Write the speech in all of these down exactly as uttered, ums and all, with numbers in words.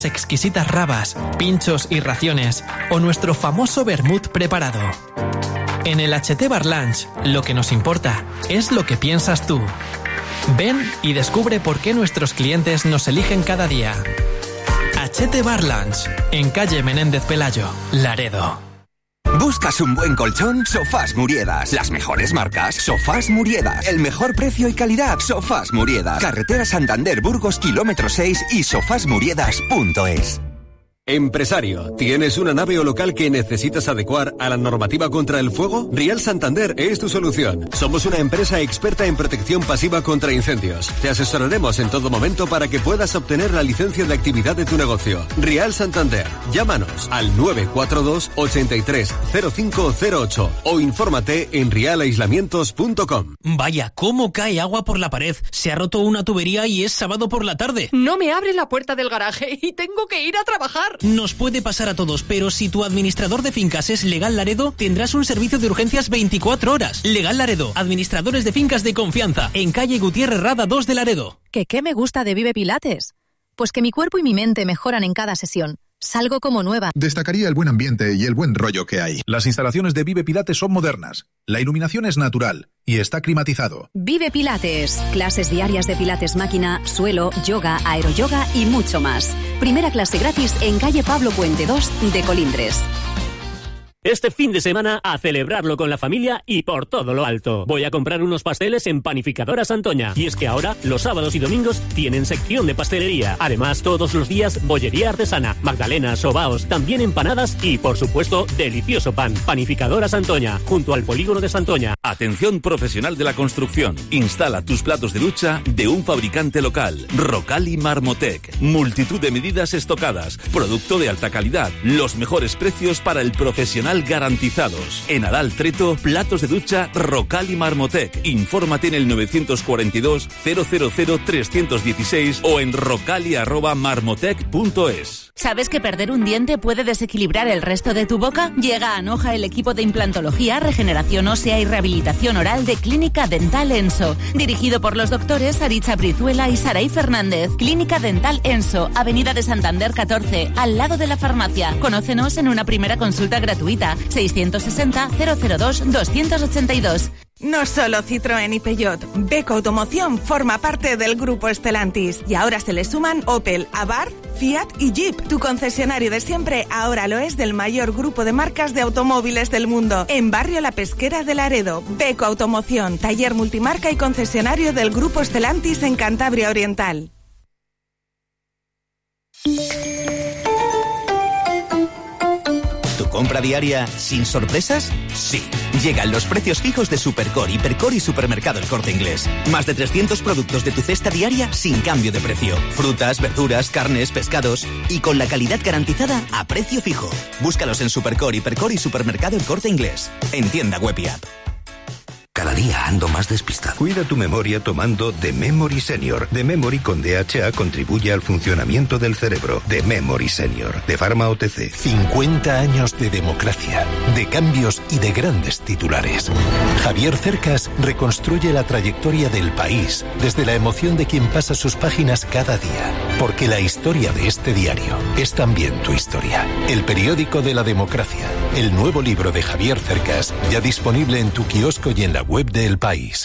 exquisitas rabas, pinchos y raciones o nuestro famoso vermut preparado. En el H T Bar Lunch, lo que nos importa es lo que piensas tú. Ven y descubre por qué nuestros clientes nos eligen cada día. H T Bar Lunch, en calle Menéndez Pelayo, Laredo. ¿Buscas un buen colchón? Sofás Muriedas. Las mejores marcas. Sofás Muriedas. El mejor precio y calidad. Sofás Muriedas. Carretera Santander Burgos, kilómetro seis y sofás muriedas punto es. Empresario, ¿tienes una nave o local que necesitas adecuar a la normativa contra el fuego? Rial Santander es tu solución. Somos una empresa experta en protección pasiva contra incendios. Te asesoraremos en todo momento para que puedas obtener la licencia de actividad de tu negocio. Rial Santander. Llámanos al nueve cuatro dos, ochenta y tres, cero cinco cero ocho o infórmate en rial aislamientos punto com. Vaya, ¿cómo cae agua por la pared? Se ha roto una tubería y es sábado por la tarde. No me abre la puerta del garaje y tengo que ir a trabajar. Nos puede pasar a todos, pero si tu administrador de fincas es Legal Laredo, tendrás un servicio de urgencias veinticuatro horas. Legal Laredo, administradores de fincas de confianza, en calle Gutiérrez Rada dos de Laredo. ¿Qué qué me gusta de Vive Pilates? Pues que mi cuerpo y mi mente mejoran en cada sesión. Salgo como nueva. Destacaría el buen ambiente y el buen rollo que hay. Las instalaciones de Vive Pilates son modernas. La iluminación es natural y está climatizado. Vive Pilates. Clases diarias de pilates máquina, suelo, yoga, aeroyoga y mucho más. Primera clase gratis en calle Pablo Puente dos de Colindres. Este fin de semana a celebrarlo con la familia y por todo lo alto. Voy a comprar unos pasteles en Panificadora Santoña. Y es que ahora, los sábados y domingos, tienen sección de pastelería. Además, todos los días, bollería artesana, magdalenas, sobaos, también empanadas y, por supuesto, delicioso pan. Panificadora Santoña, junto al polígono de Santoña. Atención profesional de la construcción. Instala tus platos de ducha de un fabricante local. Rocali Marmotec. Multitud de medidas estocadas. Producto de alta calidad. Los mejores precios para el profesional garantizados. En Adal Treto, platos de ducha Rocali Marmotec. Infórmate en el novecientos cuarenta y dos, cero cero cero, trescientos dieciséis o en rocali arroba marmotec punto es. ¿Sabes que perder un diente puede desequilibrar el resto de tu boca? Llega a Anoja el equipo de implantología, regeneración ósea y rehabilitación oral de Clínica Dental Enso, dirigido por los doctores Aritza Brizuela y Saray Fernández. Clínica Dental Enso, Avenida de Santander catorce, al lado de la farmacia. Conócenos en una primera consulta gratuita. seiscientos sesenta, cero cero dos, doscientos ochenta y dos. No solo Citroën y Peugeot, Beko Automoción forma parte del grupo Stellantis y ahora se le suman Opel, Abarth, Fiat y Jeep. Tu concesionario de siempre ahora lo es del mayor grupo de marcas de automóviles del mundo. En Barrio La Pesquera de Laredo, Beko Automoción, taller multimarca y concesionario del grupo Stellantis en Cantabria Oriental. ¿Tu compra diaria sin sorpresas? Sí. Llegan los precios fijos de Supercore, Hipercore y Supermercado El Corte Inglés. Más de trescientos productos de tu cesta diaria sin cambio de precio. Frutas, verduras, carnes, pescados y con la calidad garantizada a precio fijo. Búscalos en Supercore, Hipercore y Supermercado El Corte Inglés. En tienda web y app. Cada día ando más despistado. Cuida tu memoria tomando The Memory Senior. The Memory con D H A contribuye al funcionamiento del cerebro. The Memory Senior, de Pharma O T C. cincuenta años de democracia, de cambios y de grandes titulares. Javier Cercas reconstruye la trayectoria del país desde la emoción de quien pasa sus páginas cada día. Porque la historia de este diario es también tu historia. El periódico de la democracia. El nuevo libro de Javier Cercas, ya disponible en tu kiosco y en la web de El País.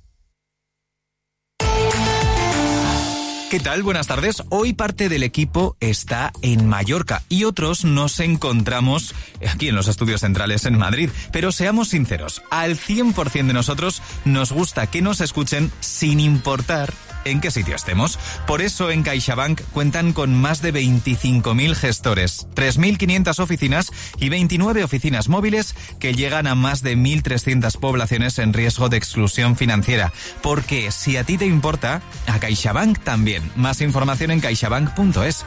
¿Qué tal? Buenas tardes. Hoy parte del equipo está en Mallorca y otros nos encontramos aquí en los estudios centrales en Madrid. Pero seamos sinceros, al cien por ciento de nosotros nos gusta que nos escuchen sin importar en qué sitio estemos. Por eso en CaixaBank cuentan con más de veinticinco mil gestores, tres mil quinientas oficinas y veintinueve oficinas móviles que llegan a más de mil trescientas poblaciones en riesgo de exclusión financiera. Porque si a ti te importa, a CaixaBank también. Más información en caixabank punto es.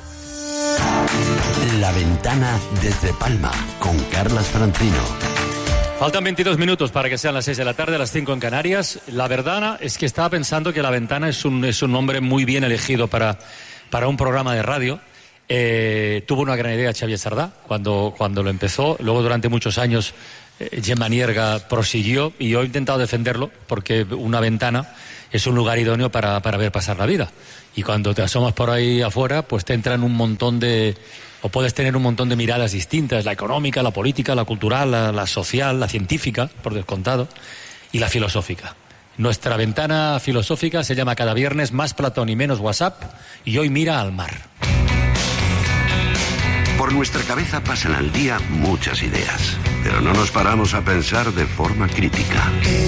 La ventana desde Palma con Carlas Francino. Faltan veintidós minutos para que sean las seis de la tarde, las cinco en Canarias. La verdad es que estaba pensando que La Ventana es un, es un nombre muy bien elegido para, para un programa de radio. Eh, tuvo una gran idea Xavier Sardá cuando, cuando lo empezó. Luego durante muchos años eh, Gemma Nierga prosiguió y yo he intentado defenderlo porque una ventana es un lugar idóneo para, para ver pasar la vida. Y cuando te asomas por ahí afuera, pues te entran un montón de... o puedes tener un montón de miradas distintas, la económica, la política, la cultural, la, la social, la científica, por descontado, y la filosófica. Nuestra ventana filosófica se llama cada viernes Más Platón y Menos WhatsApp, y hoy mira al mar. Por nuestra cabeza pasan al día muchas ideas, pero no nos paramos a pensar de forma crítica.